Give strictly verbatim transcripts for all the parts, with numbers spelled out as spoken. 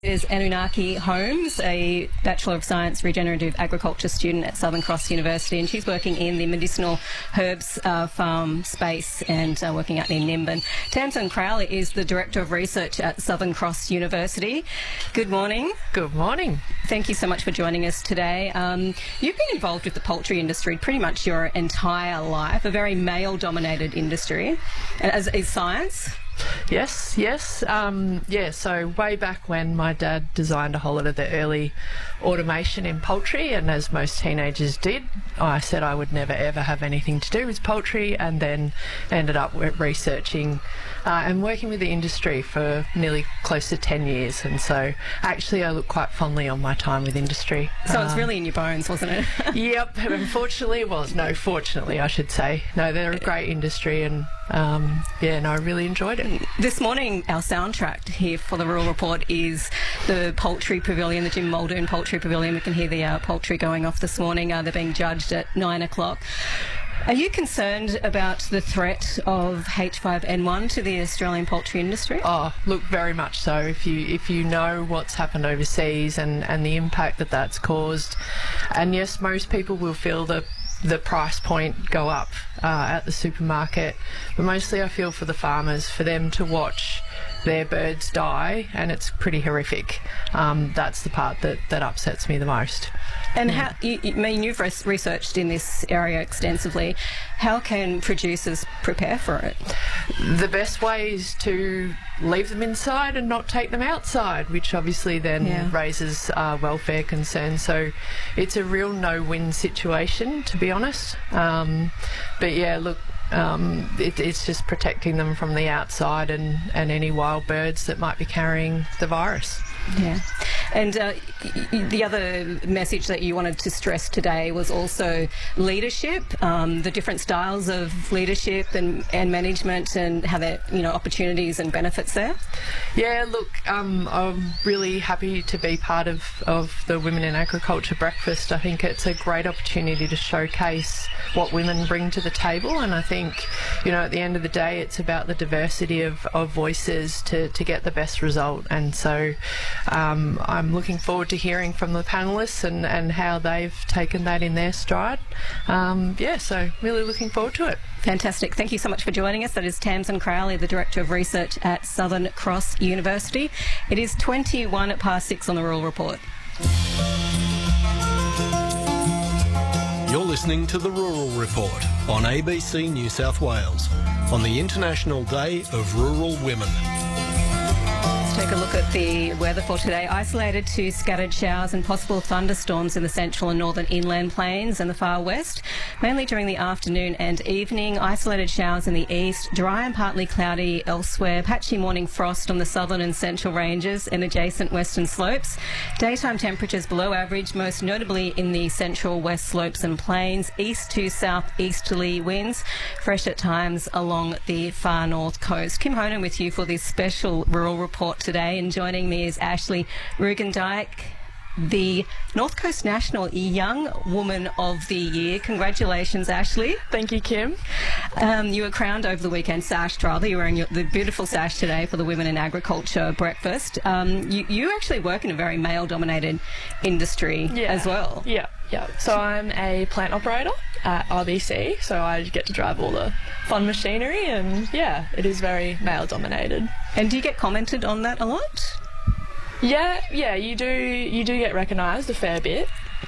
Is Anunnaki Holmes, a Bachelor of Science Regenerative Agriculture student at Southern Cross University, and she's working in the medicinal herbs uh, farm space and uh, working out in Nimbin. Tamsin Crowley is the Director of Research at Southern Cross University. Good morning. Good morning. Thank you so much for joining us today. Um, you've been involved with the poultry industry pretty much your entire life, a very male-dominated industry, as is science. Yes, yes. Um, yeah, so way back when my dad designed a whole lot of the early automation in poultry, and as most teenagers did, I said I would never ever have anything to do with poultry, and then ended up researching uh, and working with the industry for nearly close to ten years. And so actually I look quite fondly on my time with industry. So um, it's really in your bones, wasn't it? Yep, unfortunately, well, no, fortunately I should say. No, they're a great industry, and um, yeah, no, I really enjoyed it. This morning, our soundtrack here for the Rural Report is the Poultry Pavilion, the Jim Muldoon Poultry Pavilion. We can hear the uh, poultry going off this morning. Uh, they're being judged at nine o'clock. Are you concerned about the threat of H five N one to the Australian poultry industry? Oh, look, very much so. If you if you know what's happened overseas and, and the impact that that's caused, and yes, most people will feel the the price point go up uh, at the supermarket, but mostly I feel for the farmers, for them to watch their birds die, and it's pretty horrific. Um, that's the part that, that upsets me the most. And how, you, I mean, you've res- researched in this area extensively. How can producers prepare for it? The best way is to leave them inside and not take them outside, which obviously then yeah. raises uh, welfare concerns. So it's a real no-win situation, to be honest. Um, but yeah, look, um, it, it's just protecting them from the outside and, and any wild birds that might be carrying the virus. Yeah. And uh, the other message that you wanted to stress today was also leadership, um, the different styles of leadership and, and management, and how there, you know, opportunities and benefits there. Yeah, look, um, I'm really happy to be part of, of the Women in Agriculture breakfast. I think it's a great opportunity to showcase what women bring to the table, and I think, you know, at the end of the day, it's about the diversity of, of voices to, to get the best result. And so um, I'm looking forward to hearing from the panellists and, and how they've taken that in their stride. Um, yeah, so really looking forward to it. Fantastic. Thank you so much for joining us. That is Tamsin Crowley, the Director of Research at Southern Cross University. It is twenty-one past six on the Rural Report. You're listening to the Rural Report on A B C New South Wales on the International Day of Rural Women. Let's take a look at the weather for today. Isolated to scattered showers and possible thunderstorms in the central and northern inland plains and the far west, mainly during the afternoon and evening. Isolated showers in the east, dry and partly cloudy elsewhere. Patchy morning frost on the southern and central ranges and adjacent western slopes. Daytime temperatures below average, most notably in the central west slopes and plains. East to south easterly winds, fresh at times along the far north coast. Kim Honan with you for this special Rural Report today, and joining me is Ashley Rugendijk, the North Coast National Young Woman of the Year. Congratulations, Ashley. Thank you, Kim. Um, you were crowned over the weekend, sashed rather. You're wearing your, the beautiful sash today for the Women in Agriculture breakfast. Um, you, you actually work in a very male-dominated industry yeah. as well. Yeah, yeah. So I'm a plant operator at R B C, so I get to drive all the fun machinery, and yeah, it is very male-dominated. And do you get commented on that a lot? Yeah, yeah, you do. You do get recognised a fair bit.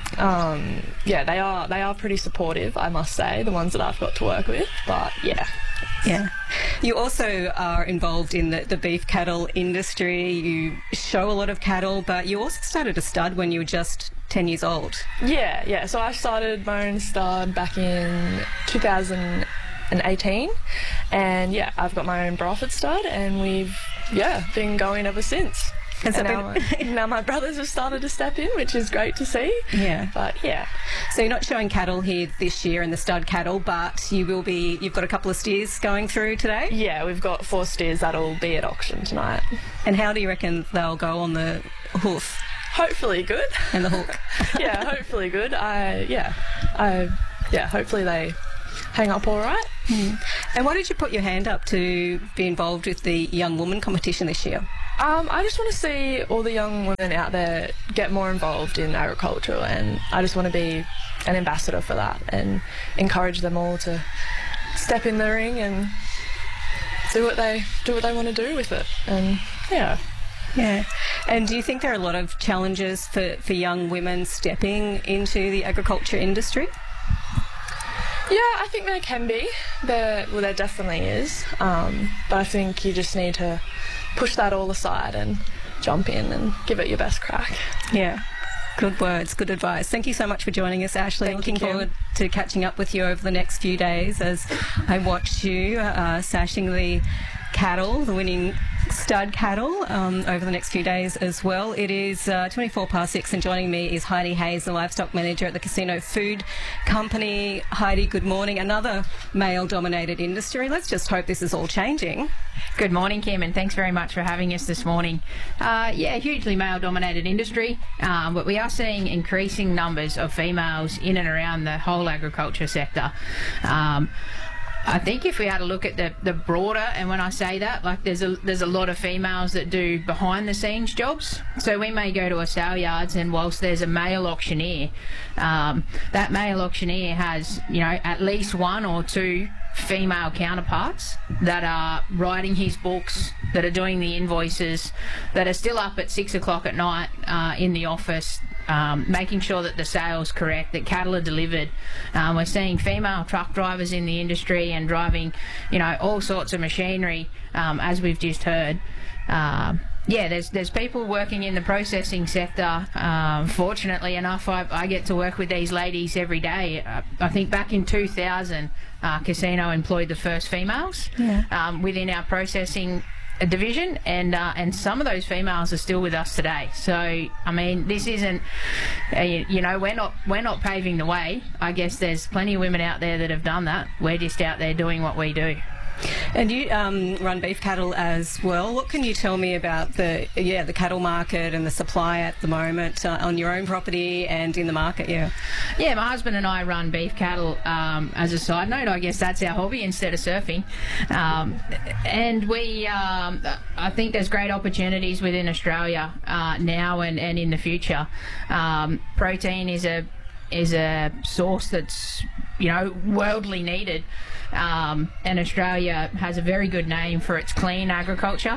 Um, yeah, they are. They are pretty supportive, I must say, the ones that I've got to work with. But yeah, yeah. You also are involved in the, the beef cattle industry. You show a lot of cattle, but you also started a stud when you were just ten years old. Yeah, yeah. So I started my own stud back in two thousand eighteen, and yeah, I've got my own Baroffe stud, and we've yeah been going ever since. Has and that now, been... my, now my brothers have started to step in, which is great to see. Yeah. But yeah. So you're not showing cattle here this year in the stud cattle, but you will be. You've got a couple of steers going through today. Yeah, we've got four steers that'll be at auction tonight. And how do you reckon they'll go on the hoof? Hopefully good. And the hook. Yeah, hopefully good. I yeah, I yeah. Hopefully they hang up all right. Mm. And why did you put your hand up to be involved with the Young Woman competition this year? Um, I just want to see all the young women out there get more involved in agriculture, and I just want to be an ambassador for that and encourage them all to step in the ring and do what they do what they want to do with it. And yeah. Yeah. And do you think there are a lot of challenges for, for young women stepping into the agriculture industry? Yeah, I think there can be. There, well, there definitely is. Um, but I think you just need to push that all aside and jump in and give it your best crack. Yeah. Good words, good advice. Thank you so much for joining us, Ashley. Thank Looking you, Kim. forward to catching up with you over the next few days as I watch you uh, sashing the cattle, the winning stud cattle, um, over the next few days as well. It is uh, twenty-four past six, and joining me is Heidi Hayes, the livestock manager at the Casino Food Company. Heidi, good morning. Another male-dominated industry. Let's just hope this is all changing. Good morning, Kim, and thanks very much for having us this morning. Uh, yeah, hugely male-dominated industry, um, but we are seeing increasing numbers of females in and around the whole agriculture sector. Um, I think if we had a look at the, the broader, and when I say that, like there's a there's a lot of females that do behind the scenes jobs. So we may go to a sale yards, and whilst there's a male auctioneer, um, that male auctioneer has, you know, at least one or two female counterparts that are writing his books, that are doing the invoices, that are still up at six o'clock at night uh, in the office, um, making sure that the sale's correct, that cattle are delivered. Um, we're seeing female truck drivers in the industry and driving, you know, all sorts of machinery, um, as we've just heard. Um, yeah, there's there's people working in the processing sector. Um, fortunately enough, I, I get to work with these ladies every day. Uh, I think back in two thousand, uh, Casino employed the first females Yeah. um, within our processing division, and uh, and some of those females are still with us today. So I mean, this isn't, uh, you, you know, we're not we're not paving the way. I guess there's plenty of women out there that have done that. We're just out there doing what we do. And you um, run beef cattle as well. What can you tell me about the yeah the cattle market and the supply at the moment uh, on your own property and in the market? Yeah. Yeah, my husband and I run beef cattle. Um, as a side note, I guess that's our hobby instead of surfing. Um, and we, um, I think there's great opportunities within Australia uh, now and, and in the future. Um, protein is a is a source that's, you know, worldly needed. Um, and Australia has a very good name for its clean agriculture,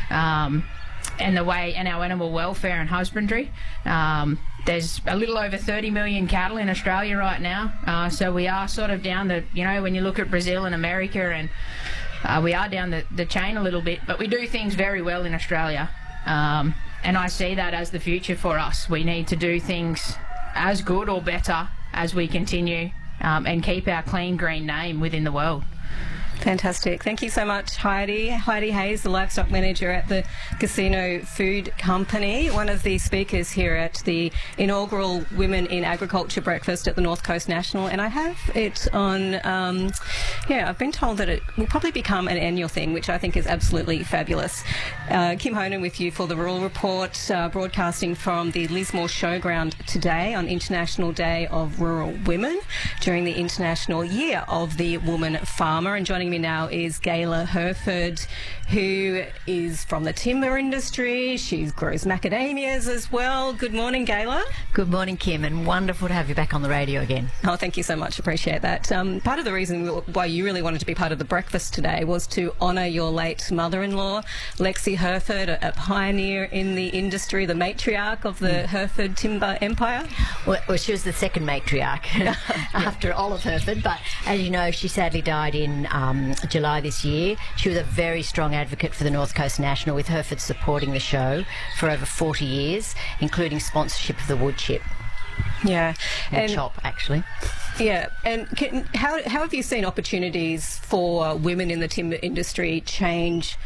um, and the way, and our animal welfare and husbandry. Um, there's a little over thirty million cattle in Australia right now, uh, so we are sort of down the, you know, when you look at Brazil and America, and uh, we are down the, the chain a little bit, but we do things very well in Australia, um, and I see that as the future for us. We need to do things as good or better as we continue, um, and keep our clean green name within the world. Fantastic. Thank you so much, Heidi. Heidi Hayes, the livestock manager at the Casino Food Company, one of the speakers here at the inaugural Women in Agriculture breakfast at the North Coast National. And I have it on, um, yeah, I've been told that it will probably become an annual thing, which I think is absolutely fabulous. Uh, Kim Honan with you for the Rural Report, uh, broadcasting from the Lismore Showground today on International Day of Rural Women during the International Year of the Woman Farmer. And joining me now is Gayla Herford, who is from the timber industry. She grows macadamias as well. Good morning, Gayla. Good morning, Kim, and wonderful to have you back on the radio again. Oh, thank you so much. Appreciate that. Um, part of the reason why you really wanted to be part of the breakfast today was to honour your late mother-in-law, Lexi Herford, a pioneer in the industry, the matriarch of the mm. Herford timber empire. Well, well, she was the second matriarch after Olive Herford, but as you know, she sadly died in um, July this year. She was a very strong advocate for the North Coast National, with Herford supporting the show for over forty years, including sponsorship of the wood chip. Yeah. And, and chop, actually. Yeah. And can, how, how have you seen opportunities for women in the timber industry change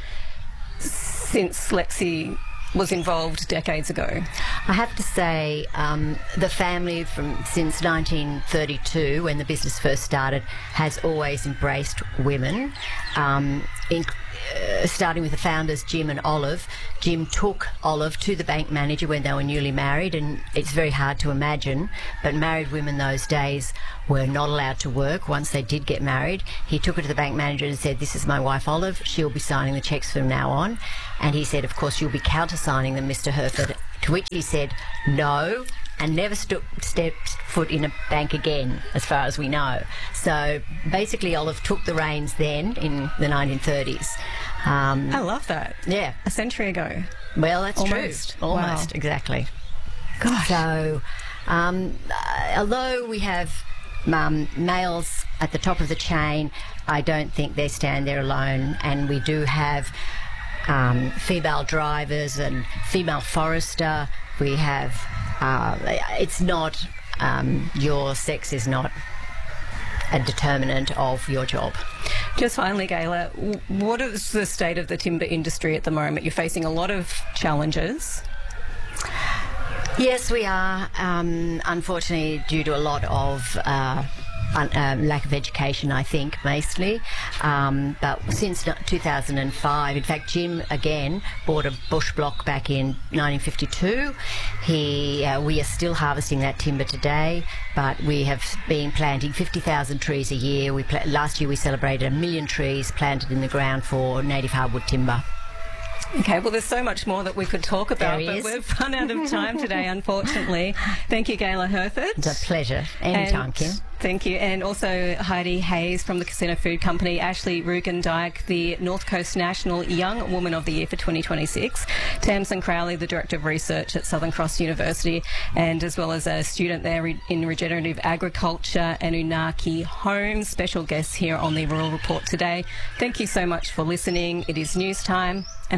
since Lexi was involved decades ago? I have to say, um, the family from since nineteen thirty-two, when the business first started, has always embraced women. Um, in, uh, starting with the founders, Jim and Olive. Jim took Olive to the bank manager when they were newly married, and it's very hard to imagine, but married women those days were not allowed to work once they did get married. He took her to the bank manager and said, "This is my wife Olive, she'll be signing the cheques from now on." And he said, "Of course you'll be countersigning them, Mister Herford." To which he said, "No," and never stu- stepped foot in a bank again, as far as we know. So basically Olive took the reins then in the nineteen thirties. Um, I love that. yeah. A century ago. Well, that's Almost. true. Almost, Wow. exactly. Gosh. So, um, uh, although we have um, males at the top of the chain, I don't think they stand there alone, and we do have um, female drivers and female forester. We have, uh, it's not, um, your sex is not a determinant of your job. Just finally, Gayla, w- what is the state of the timber industry at the moment? You're facing a lot of challenges. Yes, we are. Um, unfortunately, due to a lot of uh, un- uh, lack of education, I think, mostly. Um, but since no- two thousand five, in fact, Jim again bought a bush block back in nineteen fifty-two. He, uh, we are still harvesting that timber today, but we have been planting fifty thousand trees a year. We pla- last year we celebrated a million trees planted in the ground for native hardwood timber. Okay, well, there's so much more that we could talk about, There but is. we've run out of time today, unfortunately. Thank you, Gayla Herford. It's a pleasure. Anytime, And Kim. Thank you. And also Heidi Hayes from the Casino Food Company, Ashley Rugendijk, the North Coast National Young Woman of the Year for twenty twenty-six, Tamsin Crowley, the Director of Research at Southern Cross University, and as well as a student there in regenerative agriculture, Anunnaki Homes, special guests here on the Rural Report today. Thank you so much for listening. It is news time. And